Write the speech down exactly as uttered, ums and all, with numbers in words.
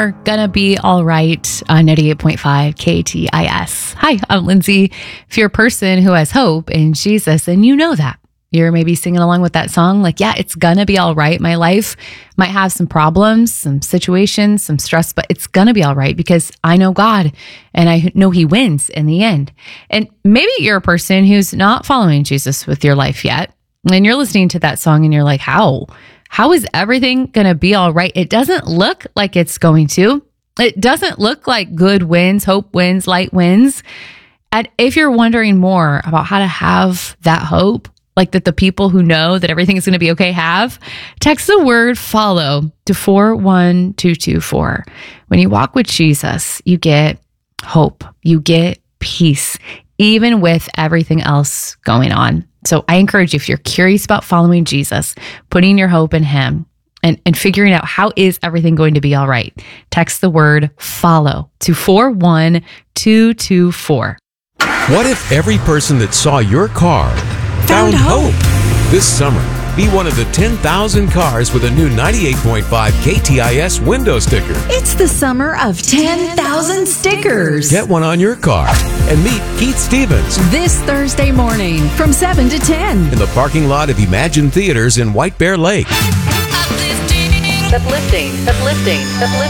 Are gonna be all right on ninety-eight point five K T I S. Hi, I'm Lindsay. If you're a person who has hope in Jesus, and you know that, you're maybe singing along with that song, like, yeah, it's gonna be all right. My life might have some problems, some situations, some stress, but it's gonna be all right because I know God and I know He wins in the end. And maybe you're a person who's not following Jesus with your life yet, and you're listening to that song and you're like, how? How is everything going to be all right? It doesn't look like it's going to. It doesn't look like good wins, hope wins, light wins. And if you're wondering more about how to have that hope, like that the people who know that everything is going to be okay have, text the word follow to four one two two four. When you walk with Jesus, you get hope, you get peace, even with everything else going on. So I encourage you, if you're curious about following Jesus, putting your hope in Him and, and figuring out how is everything going to be all right, text the word follow to four one two two four. What if every person that saw your car found, found hope? hope? This summer, be one of the ten thousand cars with a new ninety-eight point five K T I S window sticker. It's the summer of ten thousand stickers. Get one on your car and meet Keith Stevens this Thursday morning from seven to ten in the parking lot of Imagine Theaters in White Bear Lake. Uplifting, uplifting, uplifting, uplifting.